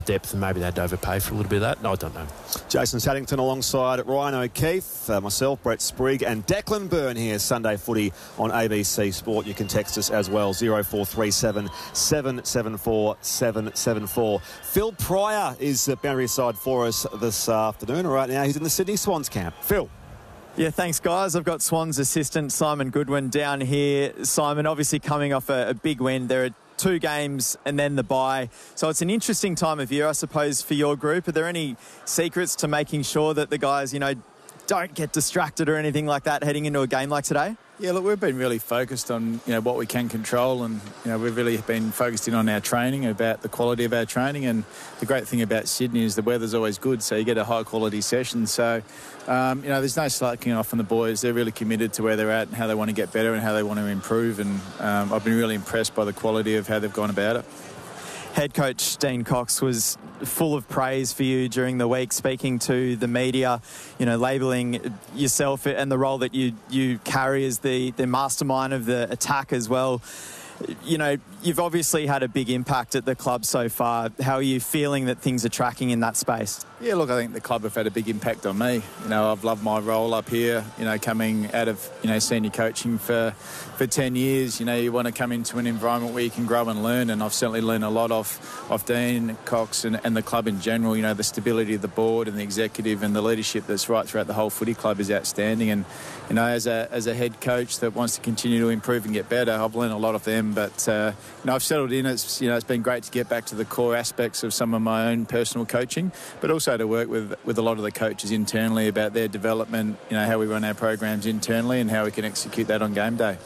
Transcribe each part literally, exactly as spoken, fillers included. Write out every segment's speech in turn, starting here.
depth, and maybe they'd overpay for a little bit of that. No, I don't know. Jason Saddington alongside Ryan O'Keefe, uh, myself, Brett Sprigg, and Declan Byrne here, Sunday Footy on A B C Sport. You can text us as well, oh four three seven, seven seven four, seven seven four. Phil Pryor is at boundary side for us this afternoon. Right now, he's in the Sydney Swans camp. Phil. Yeah, thanks, guys. I've got Swans assistant Simon Goodwin down here. Simon, obviously coming off a, a big win. There are two games and then the bye. So it's an interesting time of year, I suppose, for your group. Are there any secrets to making sure that the guys, you know, don't get distracted or anything like that heading into a game like today? Yeah, look, we've been really focused on, you know, what we can control, and, you know, we've really been focused in on our training, about the quality of our training. And the great thing about Sydney is the weather's always good, so you get a high-quality session. So, um, you know, there's no slacking off on the boys. They're really committed to where they're at and how they want to get better and how they want to improve. And um, I've been really impressed by the quality of how they've gone about it. Head coach Dean Cox was full of praise for you during the week, speaking to the media, you know, labelling yourself and the role that you you carry as the, the mastermind of the attack as well. You know, you've obviously had a big impact at the club so far. How are you feeling that things are tracking in that space? Yeah, look, I think the club have had a big impact on me. You know, I've loved my role up here, you know, coming out of, you know, senior coaching for, for ten years. You know, you want to come into an environment where you can grow and learn, and I've certainly learned a lot off, off Dean Cox and, and the club in general. You know, the stability of the board and the executive and the leadership that's right throughout the whole footy club is outstanding. And, you know, as a, as a head coach that wants to continue to improve and get better, I've learned a lot of them. But, uh, you know, I've settled in. It's, you know, it's been great to get back to the core aspects of some of my own personal coaching, but also to work with, with a lot of the coaches internally about their development, you know, how we run our programs internally and how we can execute that on game day.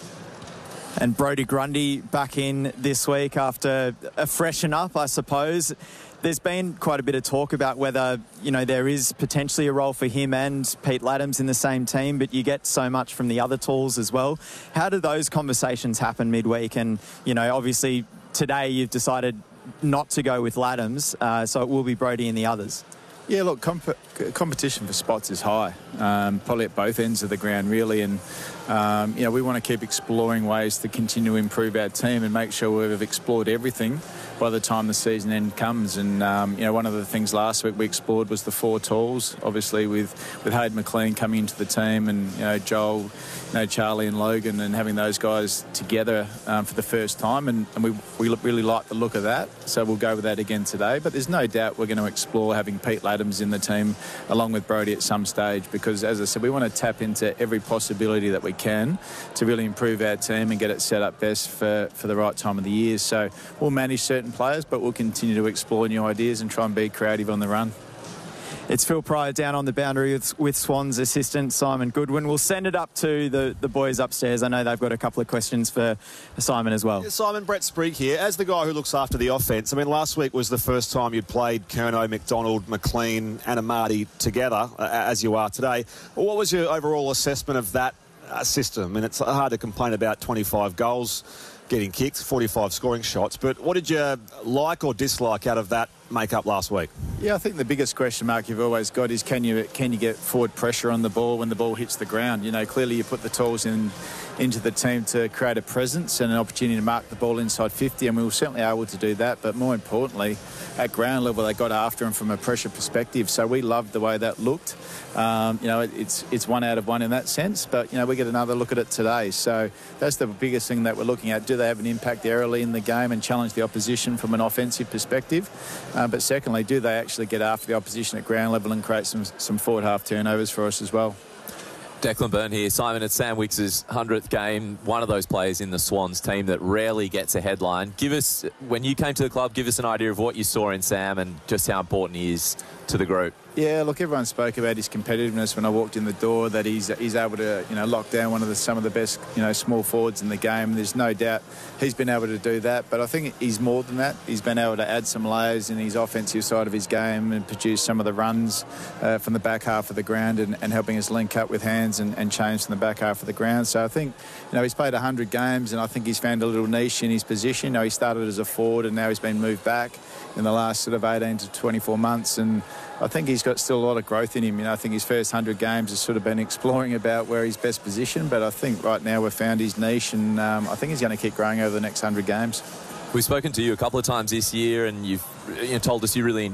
And Brodie Grundy back in this week after a freshen up, I suppose. There's been quite a bit of talk about whether, you know, there is potentially a role for him and Pete Laddams in the same team, but you get so much from the other tools as well. How do those conversations happen midweek? And, you know, obviously today you've decided not to go with Laddams, uh, so it will be Brodie and the others. Yeah, look, comp- competition for spots is high, um, probably at both ends of the ground, really. And, um, you know, we want to keep exploring ways to continue to improve our team and make sure we've explored everything by the time the season end comes. And, um, you know, one of the things last week we explored was the four tools, obviously with, with Hayden McLean coming into the team and, you know, Joel, you know, Charlie and Logan, and having those guys together um, for the first time. And, and we, we really like the look of that. So we'll go with that again today. But there's no doubt we're going to explore having Pete Laddams in the team along with Brodie at some stage, because, as I said, we want to tap into every possibility that we can to really improve our team and get it set up best for, for the right time of the year. So we'll manage certain players, but we'll continue to explore new ideas and try and be creative on the run. It's Phil Pryor down on the boundary with, with Swans assistant Simon Goodwin. We'll send it up to the, the boys upstairs. I know they've got a couple of questions for Simon as well. Yeah, Simon, Brett Sprigg here. As the guy who looks after the offence, I mean, last week was the first time you'd played Curnow, McDonald, McLean and Amati together, uh, as you are today. Well, what was your overall assessment of that uh, system? I mean, it's hard to complain about twenty-five goals getting kicked, forty-five scoring shots, but what did you like or dislike out of that make-up last week? Yeah, I think the biggest question mark you've always got is can you can you get forward pressure on the ball when the ball hits the ground? You know, clearly you put the tools in into the team to create a presence and an opportunity to mark the ball inside fifty, and we were certainly able to do that. But more importantly, at ground level, they got after him from a pressure perspective. So we loved the way that looked. Um, you know, it, it's it's one out of one in that sense. But, you know, we get another look at it today. So that's the biggest thing that we're looking at. Do they have an impact early in the game and challenge the opposition from an offensive perspective? Uh, but secondly, do they actually get after the opposition at ground level and create some, some forward half turnovers for us as well? Declan Byrne here. Simon, it's Sam Wicks' hundredth game, one of those players in the Swans team that rarely gets a headline. Give us, when you came to the club, give us an idea of what you saw in Sam and just how important he is to the group. Yeah, look, everyone spoke about his competitiveness when I walked in the door, that he's he's able to, you know, lock down one of the some of the best, you know, small forwards in the game. There's no doubt he's been able to do that, but I think he's more than that. He's been able to add some layers in his offensive side of his game and produce some of the runs uh, from the back half of the ground and, and helping us link up with hands and, and change from the back half of the ground. So I think, you know, he's played one hundred games and I think he's found a little niche in his position. You know, he started as a forward and now he's been moved back in the last sort of eighteen to twenty-four months, and I think he's got still a lot of growth in him. You know, I think his first one hundred games has sort of been exploring about where he's best positioned, but I think right now we've found his niche, and um, I think he's going to keep growing over the next one hundred games. We've spoken to you a couple of times this year, and you've you know, told us you really